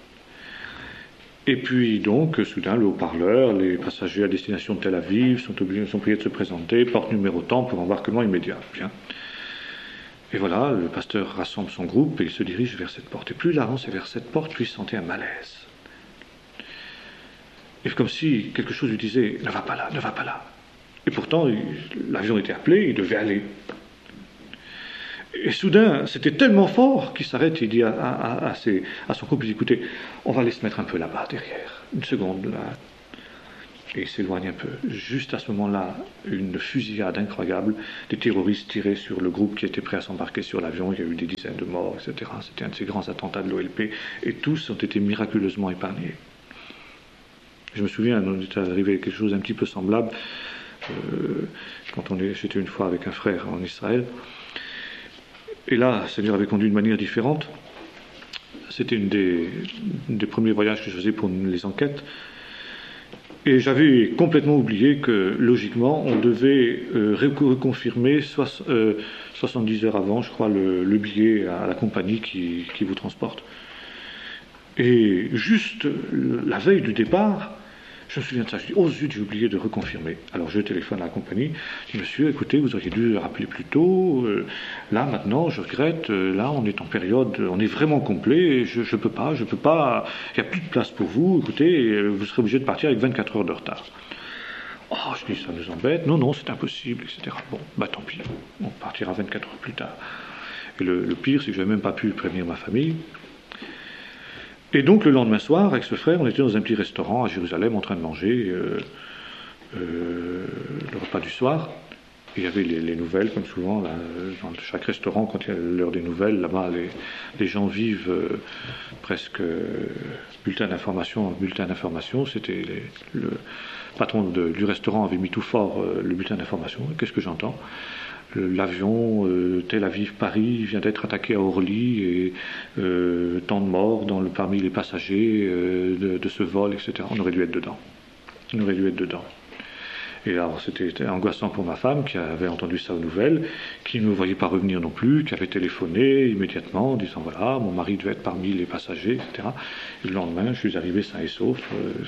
Et puis, donc, soudain, le haut-parleur, les passagers à destination de Tel Aviv sont, obligés, sont priés de se présenter, porte numéro tant pour embarquement immédiat. Bien. Et voilà, le pasteur rassemble son groupe et il se dirige vers cette porte. Et plus il avance vers cette porte, plus il sentait un malaise. Et comme si quelque chose lui disait « Ne va pas là, ne va pas là ». Et pourtant, il, l'avion était appelé, il devait aller. Et soudain, c'était tellement fort qu'il s'arrête et il dit à, à, à, ses, à son couple, il dit, écoutez, on va aller se mettre un peu là-bas, derrière, une seconde, là. et il s'éloigne un peu. Juste à ce moment-là, une fusillade incroyable. Des terroristes tiraient sur le groupe qui était prêt à s'embarquer sur l'avion. Il y a eu des dizaines de morts, et cetera. C'était un de ces grands attentats de l'O L P, et tous ont été miraculeusement épargnés. Je me souviens, on est arrivé à quelque chose d'un petit peu semblable. Euh, quand on est, j'étais une fois avec un frère en Israël, et là, le Seigneur avait conduit de manière différente. C'était une des, une des premiers voyages que je faisais pour les enquêtes. Et j'avais complètement oublié que, logiquement, on devait euh, reconfirmer soix, euh, soixante-dix heures avant, je crois, le, le billet à la compagnie qui, qui vous transporte. Et juste la veille du départ, je me souviens de ça, je dis, oh zut, j'ai oublié de reconfirmer. Alors je téléphone à la compagnie, je dis, monsieur, écoutez, vous auriez dû rappeler plus tôt, euh, là maintenant, je regrette, euh, là on est en période, on est vraiment complet, je ne peux pas, je peux pas, il n'y a plus de place pour vous, écoutez, vous serez obligé de partir avec vingt-quatre heures de retard. Oh, je dis, ça nous embête, non, non, c'est impossible, et cetera. Bon, bah tant pis, on partira vingt-quatre heures plus tard. Et le, le pire, c'est que je n'avais même pas pu prévenir ma famille. Et donc le lendemain soir, avec ce frère, on était dans un petit restaurant à Jérusalem en train de manger euh, euh, le repas du soir. Et il y avait les, les nouvelles, comme souvent, là, dans chaque restaurant, quand il y a l'heure des nouvelles, là-bas, les, les gens vivent euh, presque euh, bulletin d'information en bulletin d'information. C'était les, le patron de, du restaurant avait mis tout fort euh, le bulletin d'information. Qu'est-ce que j'entends ? L'avion euh, Tel Aviv-Paris vient d'être attaqué à Orly et euh, tant de morts dans le, parmi les passagers euh, de, de ce vol, et cetera. On aurait dû être dedans. On aurait dû être dedans. Et alors c'était angoissant pour ma femme qui avait entendu ça aux nouvelles, qui ne me voyait pas revenir non plus, qui avait téléphoné immédiatement en disant voilà, mon mari devait être parmi les passagers, et cetera. Et le lendemain, je suis arrivé sain et sauf. Euh,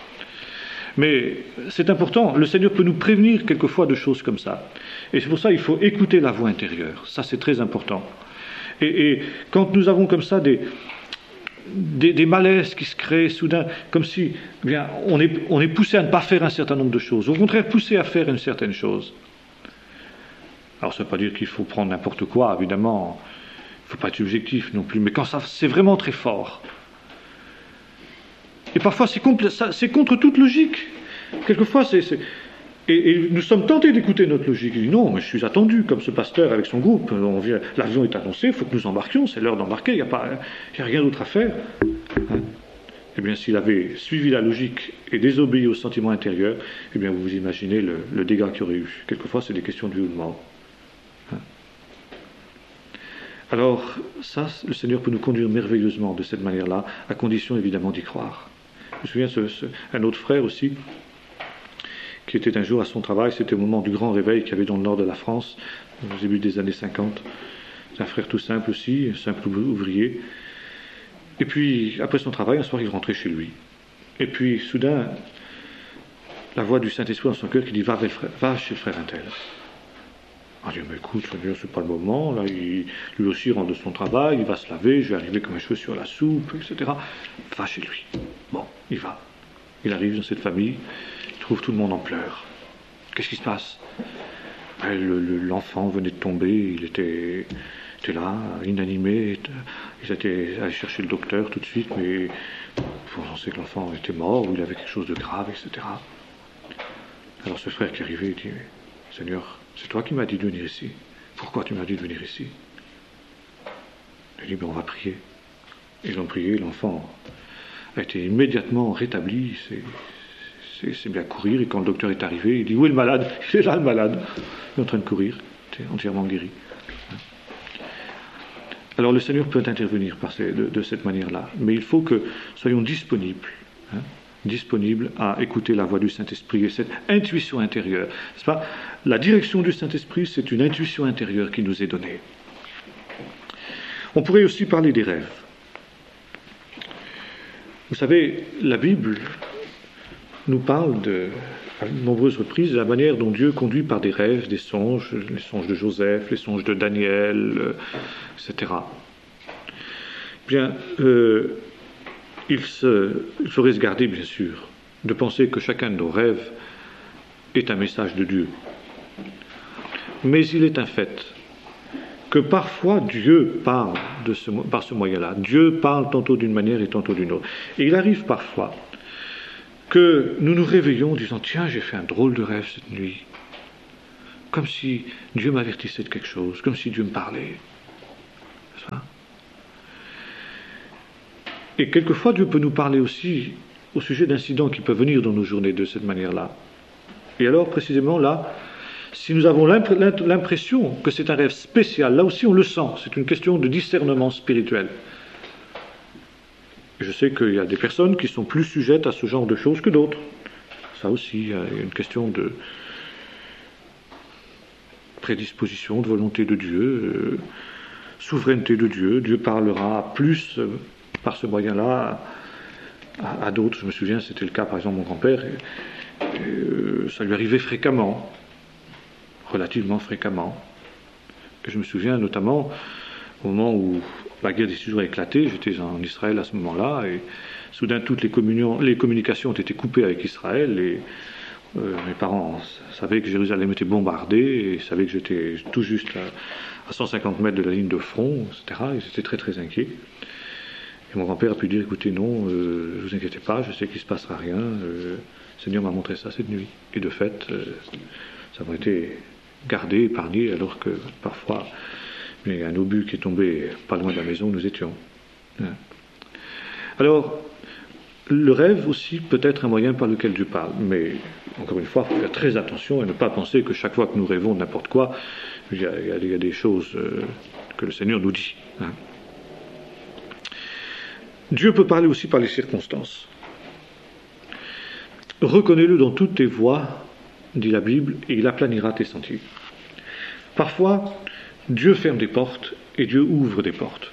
Mais c'est important, le Seigneur peut nous prévenir quelquefois de choses comme ça. Et c'est pour ça qu'il faut écouter la voix intérieure. Ça, c'est très important. Et, et quand nous avons comme ça des, des, des malaises qui se créent soudain, comme si eh bien, on, est, on est poussé à ne pas faire un certain nombre de choses, au contraire poussé à faire une certaine chose. Alors ça ne veut pas dire qu'il faut prendre n'importe quoi, évidemment. Il ne faut pas être subjectif non plus. Mais quand ça, c'est vraiment très fort. Et parfois, c'est, compl- ça, c'est contre toute logique. Quelquefois, c'est... c'est... Et, et nous sommes tentés d'écouter notre logique. Il dit non, mais je suis attendu, comme ce pasteur avec son groupe. On vient, l'avion est annoncé, il faut que nous embarquions, c'est l'heure d'embarquer, il n'y a, pas, il y a rien d'autre à faire. Hein? Eh bien, s'il avait suivi la logique et désobéi au sentiment intérieur, eh bien, vous vous imaginez le, le dégât qu'il y aurait eu. Quelquefois, c'est des questions de vie ou de mort. Hein? Alors, ça, le Seigneur peut nous conduire merveilleusement de cette manière-là, à condition évidemment d'y croire. Je me souviens ce, ce, un autre frère aussi, qui était un jour à son travail, c'était au moment du grand réveil qu'il y avait dans le nord de la France, au début des années cinquante. C'est un frère tout simple aussi, un simple ouvrier. Et puis, après son travail, un soir, il rentrait chez lui. Et puis, soudain, la voix du Saint-Esprit dans son cœur qui dit « Va, va chez le frère Intel ». Il dit « Mais écoute, c'est pas le moment, là, il, lui aussi rentre de son travail, il va se laver, je vais arriver comme un cheveu sur la soupe, et cetera. Va chez lui. » Bon, il va. Il arrive dans cette famille, il trouve tout le monde en pleurs. Qu'est-ce qui se passe ? Ben, le, le, L'enfant venait de tomber, il était, était là, inanimé, ils étaient allés chercher le docteur tout de suite, mais on pensait que l'enfant était mort, ou il avait quelque chose de grave, et cetera. Alors ce frère qui arrivait, il dit « Seigneur, c'est toi qui m'as dit de venir ici. Pourquoi tu m'as dit de venir ici ?» Il dit ben, « On va prier. » Ils ont prié, l'enfant a été immédiatement rétabli, c'est, c'est, c'est bien courir, et quand le docteur est arrivé, il dit « Où est le malade ?» Il est là, le malade. Il est en train de courir, il est entièrement guéri. Alors le Seigneur peut intervenir par ces, de, de cette manière-là, mais il faut que soyons disponibles, hein, disponibles à écouter la voix du Saint-Esprit et cette intuition intérieure. C'est pas, la direction du Saint-Esprit, c'est une intuition intérieure qui nous est donnée. On pourrait aussi parler des rêves. Vous savez, la Bible nous parle de, à de nombreuses reprises de la manière dont Dieu conduit par des rêves, des songes, les songes de Joseph, les songes de Daniel, euh, et cetera. Bien, euh, il, se, il faudrait se garder, bien sûr, de penser que chacun de nos rêves est un message de Dieu. Mais il est un fait que parfois Dieu parle de ce, par ce moyen-là. Dieu parle tantôt d'une manière et tantôt d'une autre. Et il arrive parfois que nous nous réveillons en disant « Tiens, j'ai fait un drôle de rêve cette nuit », comme si Dieu m'avertissait de quelque chose, comme si Dieu me parlait. Ça. Et quelquefois, Dieu peut nous parler aussi au sujet d'incidents qui peuvent venir dans nos journées de cette manière-là. Et alors, précisément là, si nous avons l'impression que c'est un rêve spécial, là aussi on le sent, c'est une question de discernement spirituel. Et je sais qu'il y a des personnes qui sont plus sujettes à ce genre de choses que d'autres. Ça aussi, il y a une question de prédisposition, de volonté de Dieu, euh, souveraineté de Dieu. Dieu parlera plus euh, par ce moyen-là à, à d'autres. Je me souviens, c'était le cas par exemple de mon grand-père, et, et, euh, ça lui arrivait fréquemment, relativement fréquemment. Et je me souviens notamment au moment où la guerre des six jours a éclaté, j'étais en Israël à ce moment-là, et soudain toutes les, les communications ont été coupées avec Israël, et euh, mes parents savaient que Jérusalem était bombardée, et savaient que j'étais tout juste à, à cent cinquante mètres de la ligne de front, et cetera. Ils étaient très très inquiets. Et mon grand-père a pu dire, écoutez, non, euh, ne vous inquiétez pas, je sais qu'il ne se passera rien, euh, le Seigneur m'a montré ça cette nuit. Et de fait, euh, ça m'a été gardé, épargné, alors que parfois, il y a un obus qui est tombé pas loin de la maison où nous étions. Alors, le rêve aussi peut être un moyen par lequel Dieu parle, mais encore une fois, il faut faire très attention et ne pas penser que chaque fois que nous rêvons de n'importe quoi, il y a, il y a, il y a des choses euh, que le Seigneur nous dit. Hein. Dieu peut parler aussi par les circonstances. Reconnais-le dans toutes tes voies, dit la Bible, et il aplanira tes sentiers. Parfois, Dieu ferme des portes et Dieu ouvre des portes.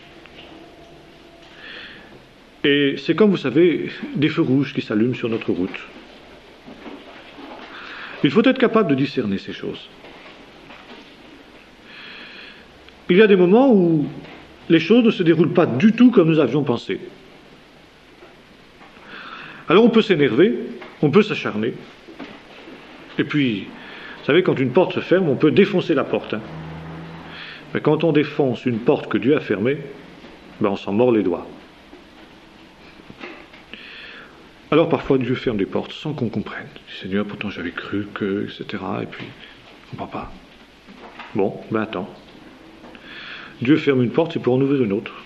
Et c'est comme, vous savez, des feux rouges qui s'allument sur notre route. Il faut être capable de discerner ces choses. Il y a des moments où les choses ne se déroulent pas du tout comme nous avions pensé. Alors on peut s'énerver, on peut s'acharner. Et puis, vous savez, quand une porte se ferme, on peut défoncer la porte. Hein. Mais quand on défonce une porte que Dieu a fermée, ben on s'en mord les doigts. Alors parfois Dieu ferme des portes sans qu'on comprenne. Seigneur, pourtant j'avais cru que, et cetera. Et puis, on ne comprend pas. Bon, ben attends. Dieu ferme une porte, c'est pour en ouvrir une autre.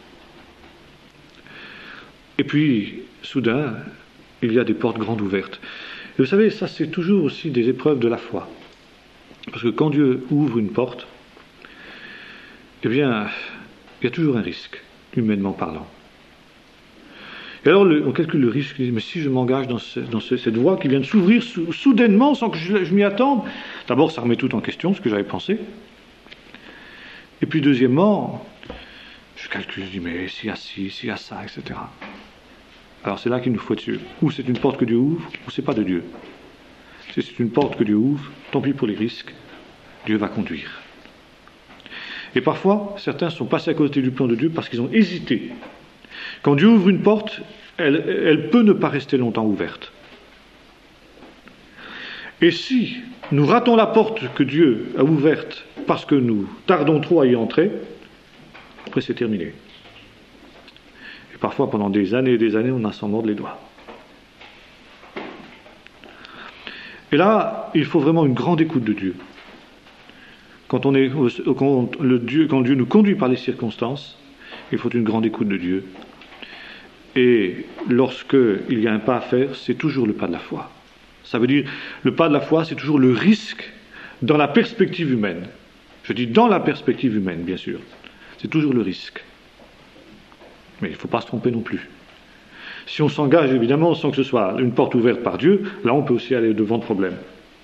Et puis, soudain, il y a des portes grandes ouvertes. Et vous savez, ça c'est toujours aussi des épreuves de la foi. Parce que quand Dieu ouvre une porte, eh bien, il y a toujours un risque, humainement parlant. Et alors, le, on calcule le risque, mais si je m'engage dans, ce, dans ce, cette voie qui vient de s'ouvrir sou, soudainement, sans que je, je m'y attende, d'abord, ça remet tout en question, ce que j'avais pensé. Et puis, deuxièmement, je calcule, je dis, mais s'il y a ci, s'il y a ça, et cetera. Alors, c'est là qu'il nous faut être sûr. Ou c'est une porte que Dieu ouvre, ou c'est pas de Dieu. Si c'est une porte que Dieu ouvre, tant pis pour les risques, Dieu va conduire. Et parfois, certains sont passés à côté du plan de Dieu parce qu'ils ont hésité. Quand Dieu ouvre une porte, elle, elle peut ne pas rester longtemps ouverte. Et si nous ratons la porte que Dieu a ouverte parce que nous tardons trop à y entrer, après c'est terminé. Et parfois, pendant des années et des années, on a s'en mordre les doigts. Et là, il faut vraiment une grande écoute de Dieu. Quand, on est, quand, le Dieu, quand Dieu nous conduit par les circonstances, il faut une grande écoute de Dieu. Et lorsqu'il y a un pas à faire, c'est toujours le pas de la foi. Ça veut dire, le pas de la foi, c'est toujours le risque dans la perspective humaine. Je dis dans la perspective humaine, bien sûr. C'est toujours le risque. Mais il ne faut pas se tromper non plus. Si on s'engage, évidemment, sans que ce soit une porte ouverte par Dieu, là, on peut aussi aller devant le problème.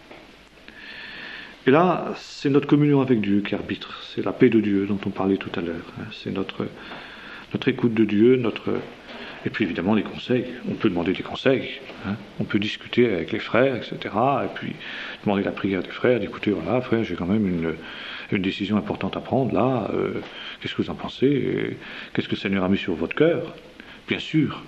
Et là, c'est notre communion avec Dieu qui arbitre. C'est la paix de Dieu dont on parlait tout à l'heure. C'est notre, notre écoute de Dieu, notre... Et puis évidemment les conseils. On peut demander des conseils. Hein. On peut discuter avec les frères, et cetera. Et puis demander la prière des frères, d'écouter, voilà, frère, j'ai quand même une, une décision importante à prendre là. Euh, qu'est-ce que vous en pensez? Et qu'est-ce que le Seigneur a mis sur votre cœur? Bien sûr.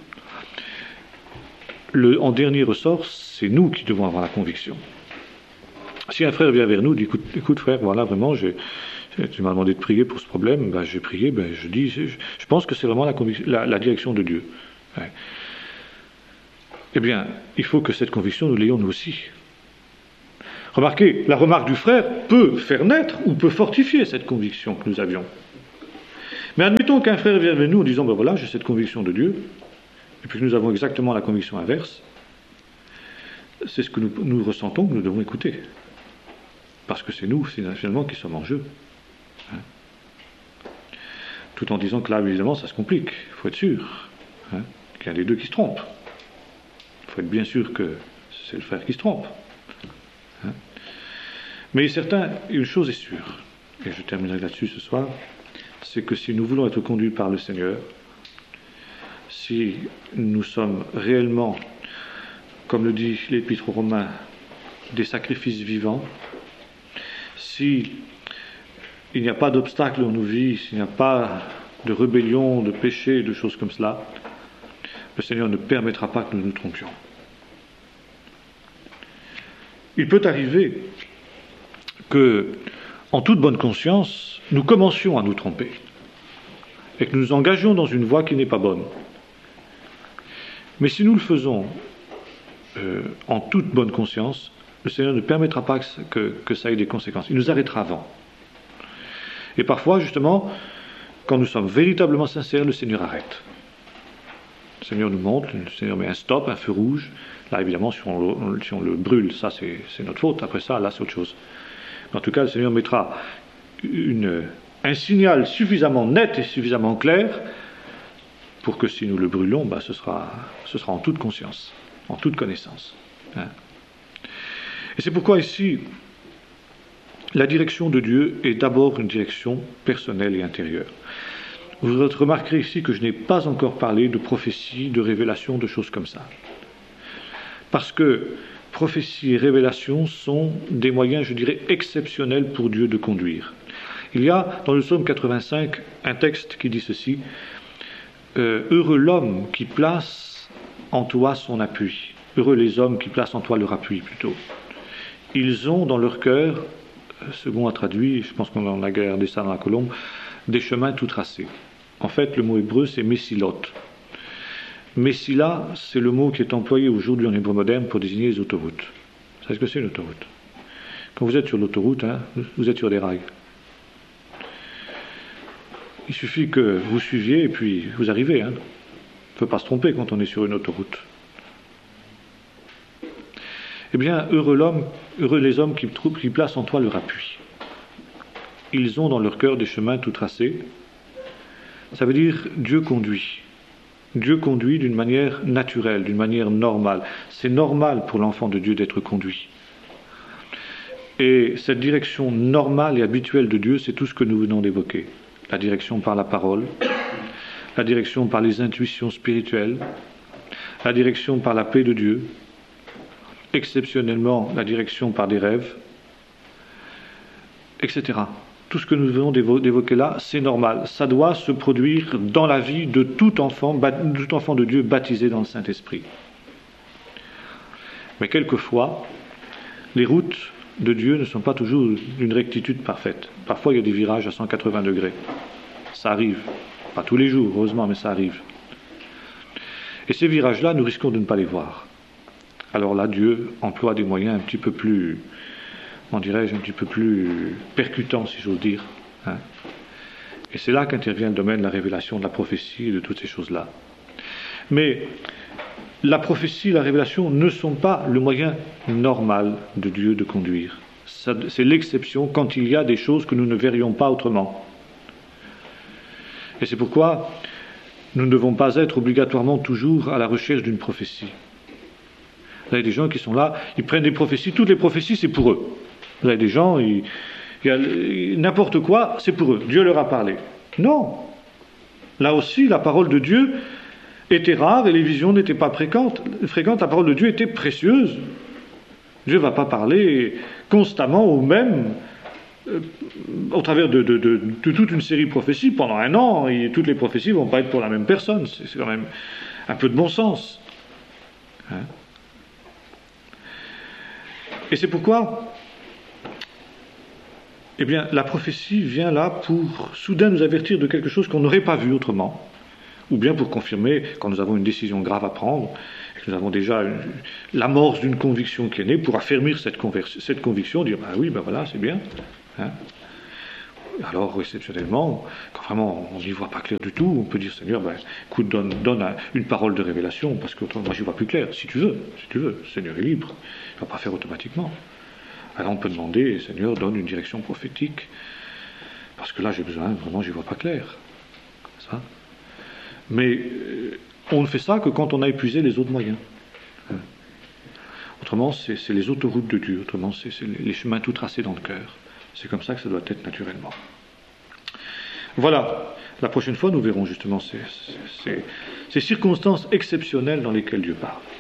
Le, en dernier ressort, c'est nous qui devons avoir la conviction. Si un frère vient vers nous, dit écoute, écoute frère, voilà, vraiment, j'ai, tu m'as demandé de prier pour ce problème, ben, j'ai prié, ben, je dis, je, je pense que c'est vraiment la, la, la direction de Dieu. Ouais. eh bien, il faut que cette conviction, nous l'ayons nous aussi. Remarquez, la remarque du frère peut faire naître ou peut fortifier cette conviction que nous avions. Mais admettons qu'un frère vienne vers nous en disant, ben voilà, j'ai cette conviction de Dieu, et puis que nous avons exactement la conviction inverse. C'est ce que nous, nous ressentons que nous devons écouter. Parce que c'est nous, finalement, qui sommes en jeu. Hein. Tout en disant que là, évidemment, ça se complique. Il faut être sûr hein, qu'il y a des deux qui se trompent. Il faut être bien sûr que c'est le frère qui se trompe. Hein. Mais certain, une chose est sûre, et je terminerai là-dessus ce soir, c'est que si nous voulons être conduits par le Seigneur, si nous sommes réellement, comme le dit l'Épître aux Romains, des sacrifices vivants, si il n'y a pas d'obstacle dans nos vies, s'il n'y a pas de rébellion, de péché, de choses comme cela, le Seigneur ne permettra pas que nous nous trompions. Il peut arriver que, en toute bonne conscience, nous commencions à nous tromper et que nous nous engagions dans une voie qui n'est pas bonne. Mais si nous le faisons euh, en toute bonne conscience, le Seigneur ne permettra pas que, que, que ça ait des conséquences. Il nous arrêtera avant. Et parfois, justement, quand nous sommes véritablement sincères, le Seigneur arrête. Le Seigneur nous montre, le Seigneur met un stop, un feu rouge. Là, évidemment, si on, si on le brûle, ça c'est, c'est notre faute. Après ça, là, c'est autre chose. Mais en tout cas, le Seigneur mettra une, un signal suffisamment net et suffisamment clair pour que si nous le brûlons, bah, ce sera, ce sera en toute conscience, en toute connaissance. Hein. Et c'est pourquoi ici, la direction de Dieu est d'abord une direction personnelle et intérieure. Vous remarquerez ici que je n'ai pas encore parlé de prophétie, de révélation, de choses comme ça. Parce que prophétie et révélation sont des moyens, je dirais, exceptionnels pour Dieu de conduire. Il y a dans le psaume quatre-vingt-cinq un texte qui dit ceci, euh, « Heureux l'homme qui place en toi son appui. Heureux les hommes qui placent en toi leur appui, plutôt. Ils ont dans leur cœur, second a traduit, je pense qu'on en a gardé ça dans la colombe, des chemins tout tracés. » En fait, le mot hébreu, c'est « messilot ». Messila, c'est le mot qui est employé aujourd'hui en hébreu moderne pour désigner les autoroutes. Vous savez ce que c'est une autoroute? Quand vous êtes sur l'autoroute, hein, vous êtes sur des rails. Il suffit que vous suiviez et puis vous arrivez. Hein. On ne peut pas se tromper quand on est sur une autoroute. Eh bien, heureux l'homme, heureux les hommes qui, qui placent en toi leur appui. Ils ont dans leur cœur des chemins tout tracés. Ça veut dire Dieu conduit. Dieu conduit d'une manière naturelle, d'une manière normale. C'est normal pour l'enfant de Dieu d'être conduit. Et cette direction normale et habituelle de Dieu, c'est tout ce que nous venons d'évoquer. La direction par la parole, la direction par les intuitions spirituelles, la direction par la paix de Dieu, exceptionnellement la direction par des rêves, et cetera. Tout ce que nous venons d'évoquer là, c'est normal. Ça doit se produire dans la vie de tout enfant, tout enfant de Dieu baptisé dans le Saint-Esprit. Mais quelquefois, les routes de Dieu ne sont pas toujours d'une rectitude parfaite. Parfois, il y a des virages à cent quatre-vingts degrés. Ça arrive. Pas tous les jours, heureusement, mais ça arrive. Et ces virages-là, nous risquons de ne pas les voir. Alors là, Dieu emploie des moyens un petit peu plus... on dirais-je, un petit peu plus percutant, si j'ose dire. Hein. Et c'est là qu'intervient le domaine de la révélation, de la prophétie et de toutes ces choses-là. Mais la prophétie et la révélation ne sont pas le moyen normal de Dieu de conduire. Ça, c'est l'exception quand il y a des choses que nous ne verrions pas autrement. Et c'est pourquoi nous ne devons pas être obligatoirement toujours à la recherche d'une prophétie. Vous avez des gens qui sont là, ils prennent des prophéties, toutes les prophéties c'est pour eux. Vous avez des gens, ils, ils, n'importe quoi, c'est pour eux. Dieu leur a parlé. Non. Là aussi, la parole de Dieu était rare et les visions n'étaient pas fréquentes. fréquentes. La parole de Dieu était précieuse. Dieu ne va pas parler constamment au même, euh, au travers de, de, de, de toute une série de prophéties pendant un an. Et toutes les prophéties ne vont pas être pour la même personne. C'est, c'est quand même un peu de bon sens. Hein? Et c'est pourquoi... Eh bien, la prophétie vient là pour soudain nous avertir de quelque chose qu'on n'aurait pas vu autrement, ou bien pour confirmer quand nous avons une décision grave à prendre, et que nous avons déjà une- l'amorce d'une conviction qui est née, pour affermir cette, conver- cette conviction, dire ben oui, ben voilà, c'est bien. Hein. Alors, exceptionnellement, quand vraiment on n'y voit pas clair du tout, on peut dire Seigneur, ben, écoute, donne, donne un- une parole de révélation, parce que moi j'y vois plus clair, si tu veux, si tu veux, le Seigneur est libre, il ne va pas faire automatiquement. Alors on peut demander, Seigneur, donne une direction prophétique, parce que là j'ai besoin, vraiment j'y vois pas clair. Ça. Mais euh, on ne fait ça que quand on a épuisé les autres moyens. Hein. Autrement, c'est c'est les autoroutes de Dieu, autrement c'est c'est les chemins tout tracés dans le cœur. C'est comme ça que ça doit être naturellement. Voilà, la prochaine fois nous verrons justement ces, ces, ces circonstances exceptionnelles dans lesquelles Dieu parle.